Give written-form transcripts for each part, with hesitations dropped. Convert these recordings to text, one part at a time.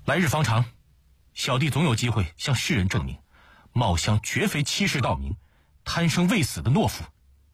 来日方长，小弟总有机会向世人证明，茂香绝非欺世盗名、贪生畏死的懦夫。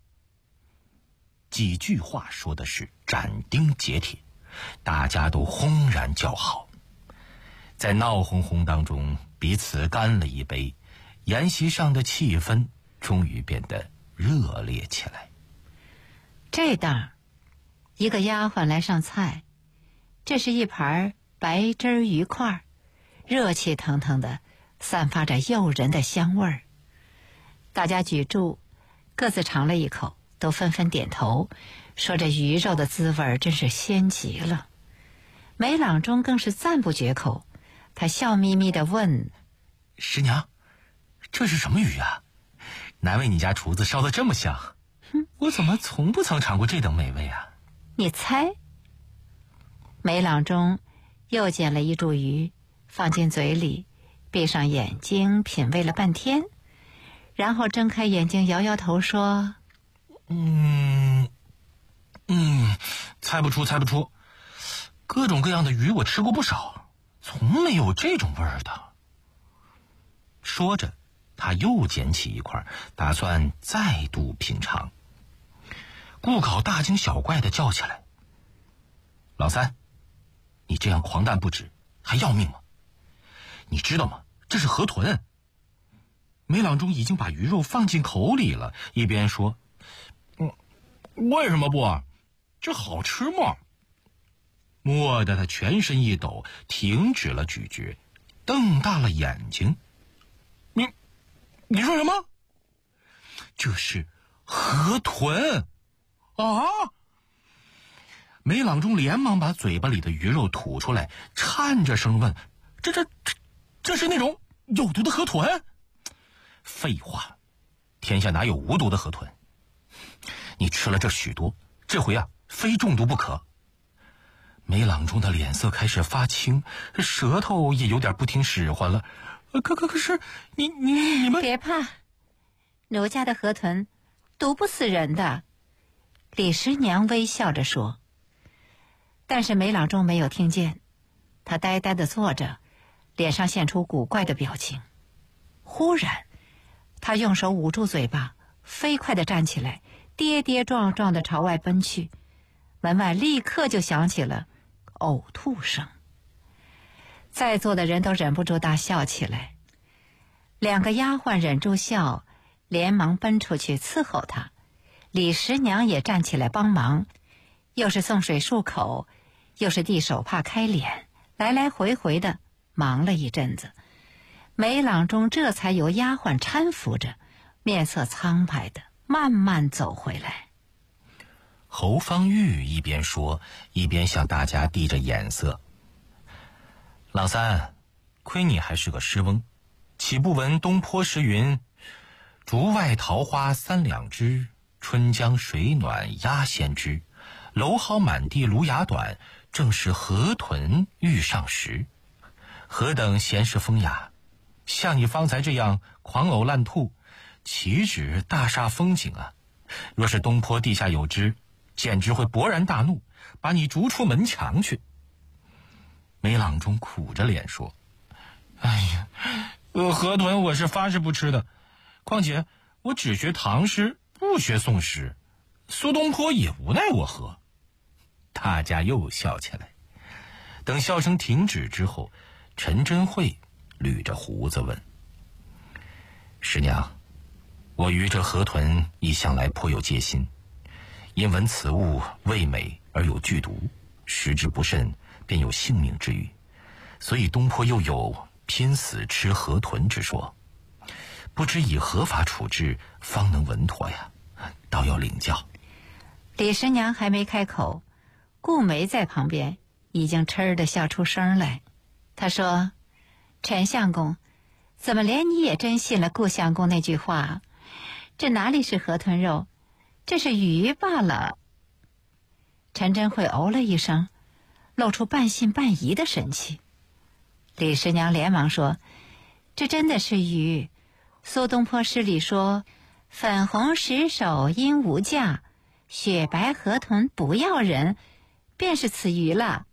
几句话说的是斩钉截铁，大家都轰然叫好。在闹哄哄当中，彼此干了一杯，宴席上的气氛终于变得热烈起来。 这当一个丫鬟来上菜，这是一盘白汁鱼块，热气腾腾的，散发着诱人的香味儿。大家举箸，各自尝了一口，都纷纷点头，说这鱼肉的滋味真是鲜极了。梅朗中更是赞不绝口，他笑眯眯地问： 师娘，这是什么鱼啊？难为你家厨子烧得这么香，我怎么从不曾尝过这等美味啊？ 你猜。梅朗中又捡了一柱鱼，放进嘴里，闭上眼睛品味了半天，然后睁开眼睛摇摇头说： 猜不出，各种各样的鱼我吃过不少，从没有这种味儿的。说着，他又捡起一块，打算再度品尝。顾考大惊小怪地叫起来：老三，你这样狂诞不止，还要命吗？你知道吗？这是河豚。梅朗中已经把鱼肉放进口里了，一边说：为什么不？这好吃吗？蓦地他全身一抖，停止了咀嚼，瞪大了眼睛。你说什么？这是河豚啊！梅朗中连忙把嘴巴里的鱼肉吐出来，颤着声问：这是那种有毒的河豚？废话，天下哪有无毒的河豚？你吃了这许多，这回啊，非中毒不可。梅朗中的脸色开始发青，舌头也有点不听使唤了。可是你们别怕，奴家的河豚毒不死人的。李师娘微笑着说。但是梅朗中没有听见，他呆呆地坐着，脸上现出古怪的表情。忽然他用手捂住嘴巴，飞快地站起来，跌跌撞撞地朝外奔去。门外立刻就响起了呕吐声，在座的人都忍不住大笑起来。两个丫鬟忍住笑，连忙奔出去伺候他。李师娘也站起来帮忙，又是送水漱口，又是递手帕开脸，来来回回的忙了一阵子。梅朗中这才由丫鬟搀扶着，面色苍白的慢慢走回来。 侯方域一边说，一边向大家递着眼色：老三，亏你还是个诗翁，岂不闻东坡诗云：竹外桃花三两枝，春江水暖鸭先知。蒌蒿满地芦芽短，正是河豚欲上时。何等闲适风雅，像你方才这样狂呕滥吐，岂止大煞风景啊！若是东坡地下有知，简直会勃然大怒，把你逐出门墙去。梅朗中苦着脸说：哎呀，河豚我是发誓不吃的，况且我只学唐诗，不学宋诗，苏东坡也无奈我何。大家又笑起来。等笑声停止之后，陈真慧捋着胡子问：师娘，我于这河豚一向来颇有戒心，因闻此物味美而有剧毒，食之不慎便有性命之虞，所以东坡又有拼死吃河豚之说，不知以何法处置方能稳妥呀？倒要领教。 李师娘还没开口，顾梅在旁边已经哧地笑出声来。她说：陈相公，怎么连你也真信了顾相公那句话？这哪里是河豚肉，这是鱼罢了。陈真慧哦了一声，露出半信半疑的神气。李师娘连忙说：这真的是鱼。苏东坡诗里说：粉红石首因无价，雪白河豚不要人，便是此鱼了。